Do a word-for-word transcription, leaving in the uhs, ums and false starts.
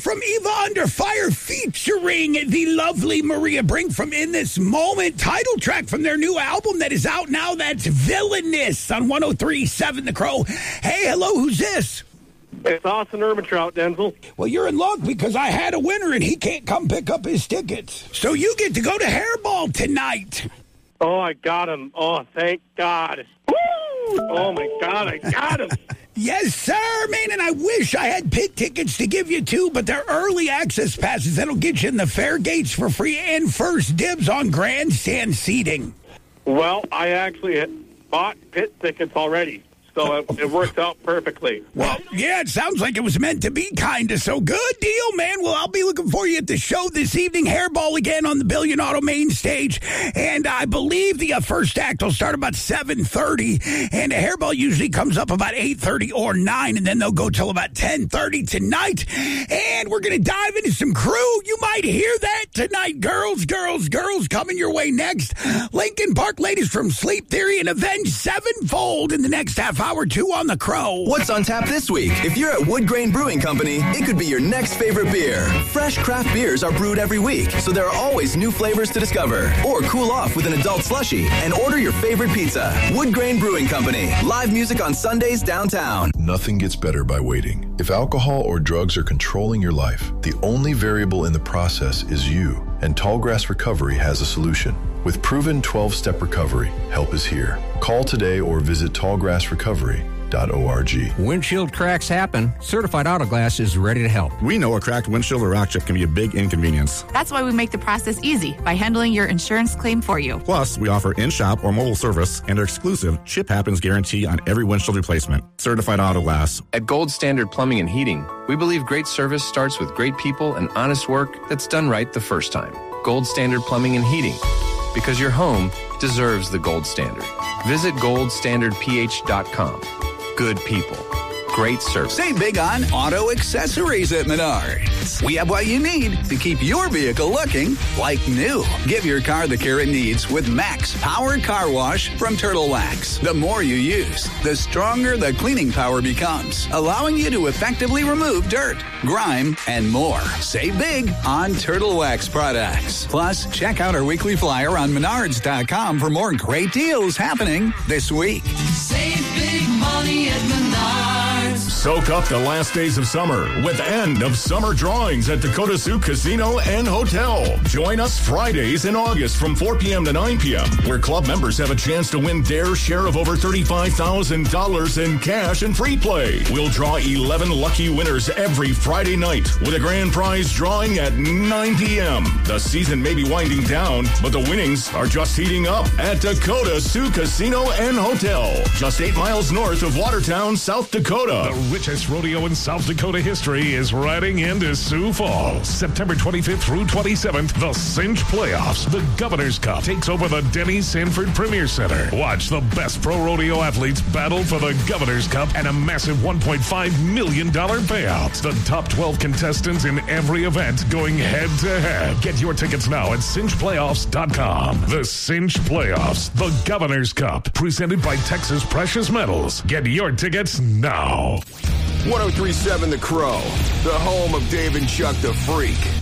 from Eva Under Fire featuring the lovely Maria Brink from In This Moment. Title track from their new album that is out now. That's Villainous on one oh three point seven The Crow. Hey, hello, who's this? It's Austin Ermintrout, Denzel. Well, you're in luck because I had a winner and he can't come pick up his tickets. So you get to go to Hairball tonight. Oh, I got him. Oh, thank God. Woo! Oh, my God, I got him. Yes, sir, man, and I wish I had pit tickets to give you, too, but they're early access passes. That'll get you in the fair gates for free and first dibs on grandstand seating. Well, I actually had bought pit tickets already, so it, it worked out perfectly. Well, yeah, it sounds like it was meant to be, kind of, so good deal, man. Well, I'll be looking for you at the show this evening. Hairball again on the Billion Auto main stage, and I believe the uh, first act will start about seven thirty, and the Hairball usually comes up about eight thirty or nine, and then they'll go till about ten thirty tonight, and we're going to dive into some crew. You might hear that tonight. Girls, girls, girls coming your way next. Lincoln Park ladies from Sleep Theory and Avenged Sevenfold in the next half hour, two on The Crow. What's on tap this week? If you're at Wood Grain Brewing Company, it could be your next favorite beer. Fresh craft beers are brewed every week, so there are always new flavors to discover. Or cool off with an adult slushie and order your favorite pizza. Wood Grain Brewing Company. Live music on Sundays downtown. Nothing gets better by waiting. If alcohol or drugs are controlling your life, the only variable in the process is you. And Tallgrass Recovery has a solution. With proven twelve-step recovery, help is here. Call today or visit tallgrass recovery dot org. Windshield cracks happen. Certified Auto Glass is ready to help. We know a cracked windshield or rock chip can be a big inconvenience. That's why we make the process easy by handling your insurance claim for you. Plus, we offer in-shop or mobile service and our exclusive Chip Happens guarantee on every windshield replacement. Certified Auto Glass. At Gold Standard Plumbing and Heating, we believe great service starts with great people and honest work that's done right the first time. Gold Standard Plumbing and Heating, because your home deserves the gold standard. Visit gold standard p h dot com. Good people. Great service. Save big on auto accessories at Menards. We have what you need to keep your vehicle looking like new. Give your car the care it needs with Max Powered Car Wash from Turtle Wax. The more you use, the stronger the cleaning power becomes, allowing you to effectively remove dirt, grime, and more. Save big on Turtle Wax products. Plus, check out our weekly flyer on menards dot com for more great deals happening this week. Save big money at Menards. Soak up the last days of summer with end of summer drawings at Dakota Sioux Casino and Hotel. Join us Fridays in August from four p.m. to nine p.m., where club members have a chance to win their share of over thirty-five thousand dollars in cash and free play. We'll draw eleven lucky winners every Friday night with a grand prize drawing at nine p.m. The season may be winding down, but the winnings are just heating up at Dakota Sioux Casino and Hotel, just eight miles north of Watertown, South Dakota. The richest rodeo in South Dakota history is riding into Sioux Falls. September twenty-fifth through twenty-seventh, the Cinch Playoffs. The Governor's Cup takes over the Denny Sanford Premier Center. Watch the best pro rodeo athletes battle for the Governor's Cup and a massive one point five million dollars payout. The top twelve contestants in every event going head to head. Get your tickets now at cinch playoffs dot com. The Cinch Playoffs, the Governor's Cup, presented by Texas Precious Metals. Get your tickets now. one oh three point seven The Crow, the home of Dave and Chuck the Freak.